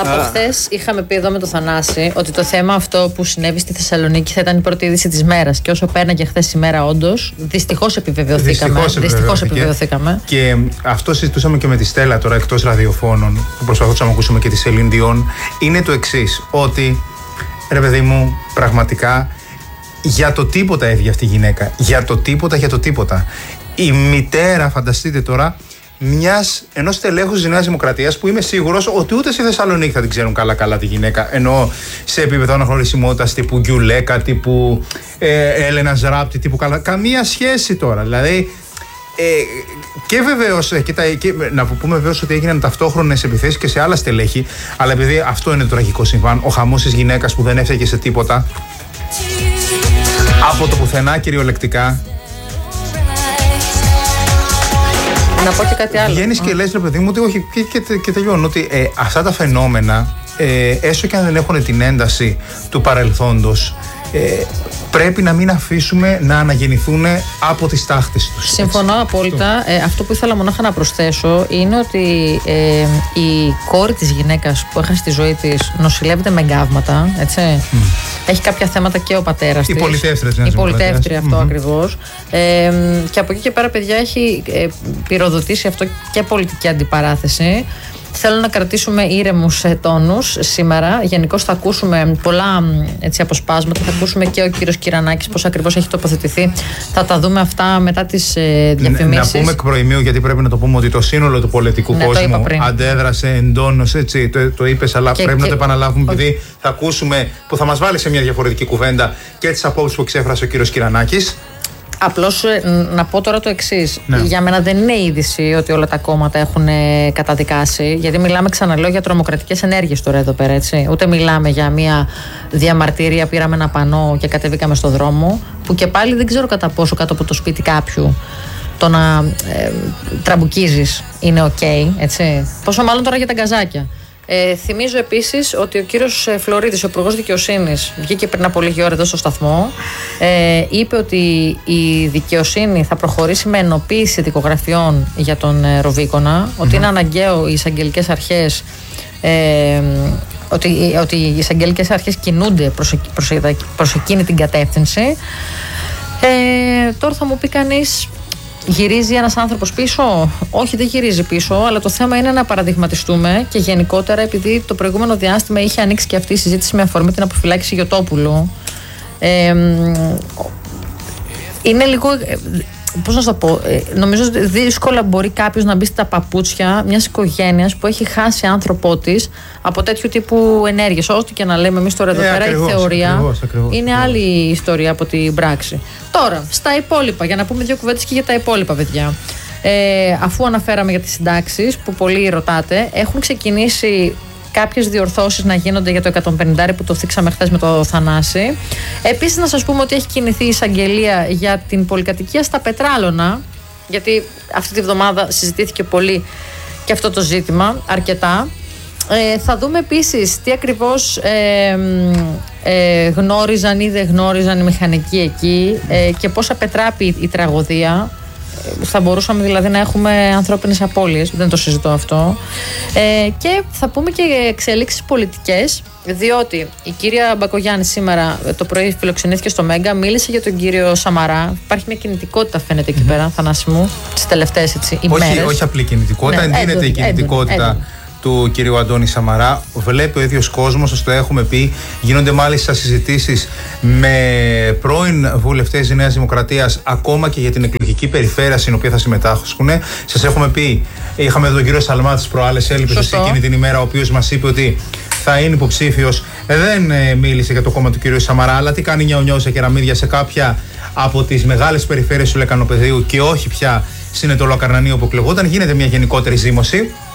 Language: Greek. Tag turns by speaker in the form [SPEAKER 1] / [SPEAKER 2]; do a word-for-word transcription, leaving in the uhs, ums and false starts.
[SPEAKER 1] Από χθες είχαμε πει εδώ με το Θανάση ότι το θέμα αυτό που συνέβη στη Θεσσαλονίκη θα ήταν η πρώτη είδηση της μέρας. Και όσο πέρναγε χθες η μέρα, όντως, δυστυχώς επιβεβαιωθήκαμε. Δυστυχώς επιβεβαιωθήκαμε.
[SPEAKER 2] Και αυτό συζητούσαμε και με τη Στέλλα τώρα εκτός ραδιοφώνων, που προσπαθούσαμε να ακούσουμε και τη Σελήν Διόν. Είναι το εξής, ότι ρε παιδί μου, πραγματικά για το τίποτα έβγε αυτή η γυναίκα. Για το τίποτα, για το τίποτα. Η μητέρα, φανταστείτε τώρα, μιας, ενός στελέχους της Νέας Δημοκρατίας που είμαι σίγουρος ότι ούτε στη Θεσσαλονίκη θα την ξέρουν καλά-καλά τη γυναίκα. Ενώ σε επίπεδο αναγνωρισιμότητας τύπου Γκιουλέκα, τύπου ε, Έλενας Ράπτη, τύπου καλά. Καμία σχέση τώρα. Δηλαδή. Ε, και βεβαίως, και τα, και, να πούμε βεβαίως ότι έγιναν ταυτόχρονες επιθέσεις και σε άλλα στελέχη, αλλά επειδή αυτό είναι το τραγικό συμβάν, ο χαμός της γυναίκας που δεν έφταιγε σε τίποτα, από το πουθενά κυριολεκτικά.
[SPEAKER 1] Να πω και κάτι άλλο.
[SPEAKER 2] Βγαίνεις και λες, ρε παιδί μου, ότι όχι, και, και, και τελειώνω, ότι ε, αυτά τα φαινόμενα, ε, έστω και αν δεν έχουν την ένταση του παρελθόντος, ε, πρέπει να μην αφήσουμε να αναγεννηθούν από τις τάχτες τους.
[SPEAKER 1] Συμφωνώ έτσι, απόλυτα. Αυτό. Ε, αυτό που ήθελα μονάχα να προσθέσω είναι ότι ε, η κόρη της γυναίκας που έχασε τη ζωή της νοσηλεύεται με εγκάβματα, έτσι. Mm. Έχει κάποια θέματα και ο πατέρας της.
[SPEAKER 2] Η πολιτεύτρια.
[SPEAKER 1] Η πολιτεύτρια, αυτό mm-hmm. ακριβώς. Ε, και από εκεί και πέρα, παιδιά, έχει ε, πυροδοτήσει αυτό και πολιτική αντιπαράθεση. Θέλω να κρατήσουμε ήρεμους τόνους σήμερα. Γενικώς θα ακούσουμε πολλά έτσι, αποσπάσματα. Θα ακούσουμε και ο κύριος Κυρανάκης πώς ακριβώς έχει τοποθετηθεί. Θα τα δούμε αυτά μετά τις ε, διαφημίσεις.
[SPEAKER 2] Να πούμε εκ προημίου, γιατί πρέπει να το πούμε, ότι το σύνολο του πολιτικού ναι, κόσμου αντέδρασε εντόνως. Έτσι, το, το είπες, αλλά και, πρέπει και, να το επαναλάβουμε, επειδή ο... θα ακούσουμε, που θα μας βάλει σε μια διαφορετική κουβέντα και τις απόψεις που εξέφρασε ο κύριος Κυρανάκης.
[SPEAKER 1] Απλώς να πω τώρα το εξής.
[SPEAKER 2] Ναι.
[SPEAKER 1] Για μένα δεν είναι είδηση ότι όλα τα κόμματα έχουν καταδικάσει, γιατί μιλάμε, ξαναλέω, για τρομοκρατικές ενέργειες τώρα εδώ πέρα, έτσι. Ούτε μιλάμε για μια διαμαρτυρία, πήραμε ένα πανό και κατεβήκαμε στο δρόμο, που και πάλι δεν ξέρω κατά πόσο κάτω από το σπίτι κάποιου το να ε, τραμπουκίζεις είναι οκ, okay, έτσι. Πόσο μάλλον τώρα για τα γκαζάκια. Ε, θυμίζω επίσης ότι ο κύριος Φλωρίδης, ο Υπουργός Δικαιοσύνης, βγήκε πριν από λίγη ώρα εδώ στο σταθμό, ε, είπε ότι η δικαιοσύνη θα προχωρήσει με ενοποίηση δικογραφιών για τον ε, Ροβίκονα, mm-hmm. ότι είναι αναγκαίο οι εισαγγελικές αρχές, ε, ότι, ότι οι εισαγγελικές αρχές κινούνται προς, προς, προς εκείνη την κατεύθυνση. Ε, τώρα θα μου πει κανείς, γυρίζει ένας άνθρωπος πίσω? Όχι, δεν γυρίζει πίσω, αλλά το θέμα είναι να παραδειγματιστούμε και γενικότερα, επειδή το προηγούμενο διάστημα είχε ανοίξει και αυτή η συζήτηση με αφορμή την αποφυλάκηση Γιωτόπουλου. Ε, είναι λίγο. Πώς να σου το πω, νομίζω ότι δύσκολα μπορεί κάποιος να μπει στα παπούτσια μιας οικογένειας που έχει χάσει άνθρωπό της από τέτοιου τύπου ενέργειες. Ό,τι και να λέμε εμείς τώρα εδώ ε, πέρα, ακριβώς, η θεωρία ακριβώς, ακριβώς, είναι ακριβώς. άλλη ιστορία από την πράξη. Τώρα, στα υπόλοιπα, για να πούμε δύο κουβέντες και για τα υπόλοιπα, παιδιά. Ε, αφού αναφέραμε για τις συντάξεις που πολλοί ρωτάτε, έχουν ξεκινήσει κάποιες διορθώσεις να γίνονται για το εκατόν πενήντα που το θίξαμε χθες με το Θανάση. Επίσης, να σας πούμε ότι έχει κινηθεί η εισαγγελία για την πολυκατοικία στα Πετράλωνα, γιατί αυτή τη βδομάδα συζητήθηκε πολύ και αυτό το ζήτημα, αρκετά. Ε, θα δούμε επίσης τι ακριβώς ε, ε, γνώριζαν ή δεν γνώριζαν οι μηχανικοί εκεί ε, και πώς απετράπει η τραγωδία. Θα μπορούσαμε δηλαδή να έχουμε ανθρώπινες απώλειες, δεν το συζητώ αυτό. Ε, και θα πούμε και εξελίξεις πολιτικές, διότι η κυρία Μπακογιάννη σήμερα το πρωί φιλοξενήθηκε στο Μέγκα, μίλησε για τον κύριο Σαμαρά. Υπάρχει μια κινητικότητα, φαίνεται εκεί mm-hmm. πέρα, Θανάση μου, τις τελευταίες έτσι, ημέρες.
[SPEAKER 2] Όχι, όχι απλή κινητικότητα, ναι, εντείνεται η κινητικότητα. Έντονη, έντονη. Του κυρίου Αντώνη Σαμαρά. Βλέπει ο ίδιος κόσμος, σας το έχουμε πει. Γίνονται μάλιστα συζητήσεις με πρώην βουλευτές της Νέας Δημοκρατίας, ακόμα και για την εκλογική περιφέρεια στην οποία θα συμμετάσχουν. Σας έχουμε πει, είχαμε εδώ τον κύριο Σαλμά τις προάλλες, έλειπε σε εκείνη την ημέρα, ο οποίος μας είπε ότι θα είναι υποψήφιος. Δεν ε, μίλησε για το κόμμα του κυρίου Σαμαρά, αλλά τι κάνει νιαονιώσα και ραμίδια σε κάποια από τις μεγάλες περιφέρειες του Λεκανοπεδίου και όχι πια στην Ετωλοακαρνανία όπου εκλεγόταν. Γίνεται μια γενικότερη ζήμωση.